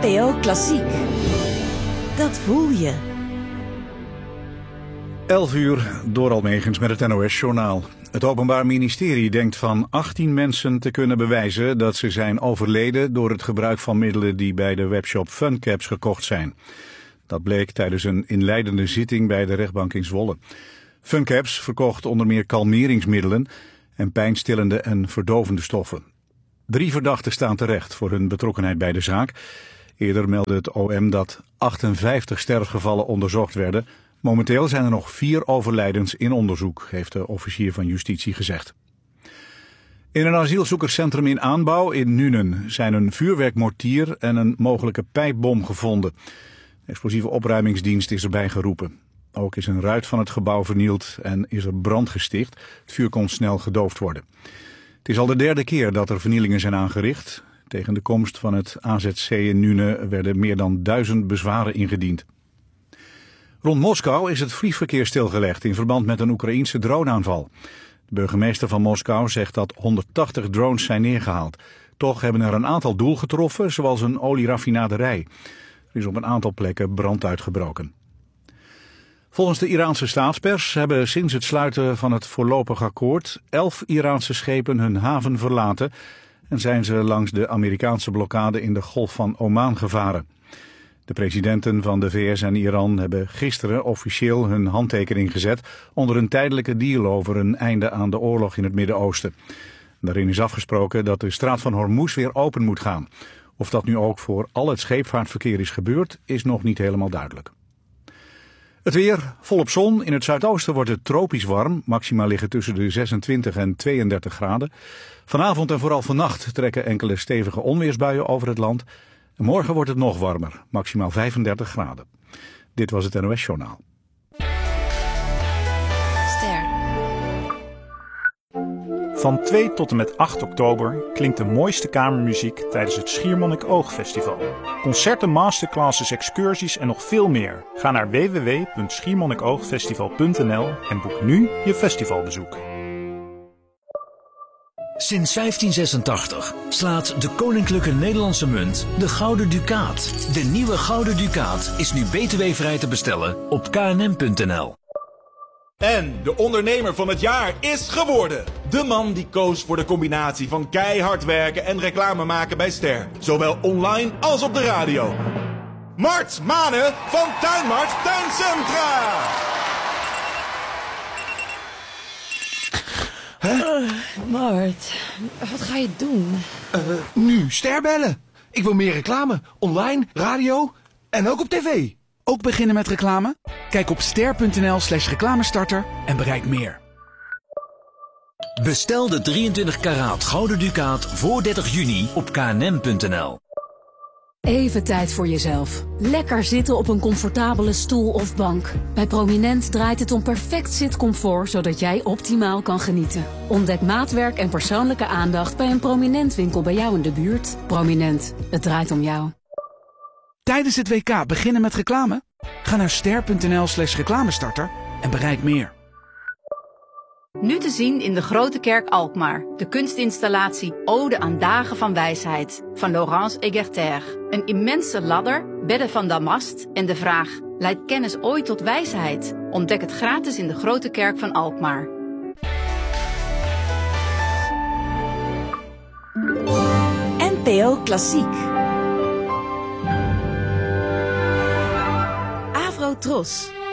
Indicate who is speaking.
Speaker 1: NPO Klassiek. Dat voel je.
Speaker 2: 11 uur, door Almegens met het NOS-journaal. Het Openbaar Ministerie denkt van 18 mensen te kunnen bewijzen dat ze zijn overleden door het gebruik van middelen die bij de webshop Funcaps gekocht zijn. Dat bleek tijdens een inleidende zitting bij de rechtbank in Zwolle. Funcaps verkocht onder meer kalmeringsmiddelen en pijnstillende en verdovende stoffen. 3 verdachten staan terecht voor hun betrokkenheid bij de zaak. Eerder meldde het OM dat 58 sterfgevallen onderzocht werden. Momenteel zijn er nog 4 overlijdens in onderzoek, heeft de officier van justitie gezegd. In een asielzoekerscentrum in aanbouw in Nuenen zijn een vuurwerkmortier en een mogelijke pijpbom gevonden. De explosieve opruimingsdienst is erbij geroepen. Ook is een ruit van het gebouw vernield en is er brand gesticht. Het vuur kon snel gedoofd worden. Het is al de 3e keer dat er vernielingen zijn aangericht. Tegen de komst van het AZC in Nuenen werden meer dan 1000 bezwaren ingediend. Rond Moskou is het vliegverkeer stilgelegd in verband met een Oekraïense droneaanval. De burgemeester van Moskou zegt dat 180 drones zijn neergehaald. Toch hebben er een aantal doel getroffen, zoals een olieraffinaderij. Er is op een aantal plekken brand uitgebroken. Volgens de Iraanse staatspers hebben sinds het sluiten van het voorlopig akkoord 11 Iraanse schepen hun haven verlaten en zijn ze langs de Amerikaanse blokkade in de Golf van Oman gevaren. De presidenten van de VS en Iran hebben gisteren officieel hun handtekening gezet onder een tijdelijke deal over een einde aan de oorlog in het Midden-Oosten. Daarin is afgesproken dat de straat van Hormuz weer open moet gaan. Of dat nu ook voor al het scheepvaartverkeer is gebeurd, is nog niet helemaal duidelijk. Het weer, volop zon. In het zuidoosten wordt het tropisch warm. Maxima liggen tussen de 26 en 32 graden. Vanavond en vooral vannacht trekken enkele stevige onweersbuien over het land. En morgen wordt het nog warmer, maximaal 35 graden. Dit was het NOS Journaal.
Speaker 3: Van 2 tot en met 8 oktober klinkt de mooiste kamermuziek tijdens het Schiermonnik Oogfestival. Concerten, masterclasses, excursies en nog veel meer. Ga naar www.schiermonnikoogfestival.nl en boek nu je festivalbezoek.
Speaker 4: Sinds 1586 slaat de Koninklijke Nederlandse Munt de Gouden Ducaat. De nieuwe Gouden Ducaat is nu btw-vrij te bestellen op knm.nl.
Speaker 5: En de ondernemer van het jaar is geworden. De man die koos voor de combinatie van keihard werken en reclame maken bij Ster. Zowel online als op de radio. Mart Mane van Tuinmart Tuincentra.
Speaker 6: Mart, wat ga je doen?
Speaker 7: Nu Ster bellen. Ik wil meer reclame. Online, radio en ook op tv.
Speaker 8: Ook beginnen met reclame? Kijk op ster.nl/reclamestarter en bereik meer.
Speaker 4: Bestel de 23 karaat Gouden Ducaat voor 30 juni op knm.nl.
Speaker 9: Even tijd voor jezelf. Lekker zitten op een comfortabele stoel of bank. Bij Prominent draait het om perfect zitcomfort, zodat jij optimaal kan genieten. Ontdek maatwerk en persoonlijke aandacht bij een Prominent winkel bij jou in de buurt. Prominent, het draait om jou.
Speaker 8: Tijdens het WK beginnen met reclame? Ga naar ster.nl/reclamestarter en bereik meer.
Speaker 10: Nu te zien in de Grote Kerk Alkmaar. De kunstinstallatie Ode aan Dagen van Wijsheid van Laurence Egerter. Een immense ladder, bedden van damast en de vraag: leidt kennis ooit tot wijsheid? Ontdek het gratis in de Grote Kerk van Alkmaar.
Speaker 1: NPO Klassiek. Avro Tros.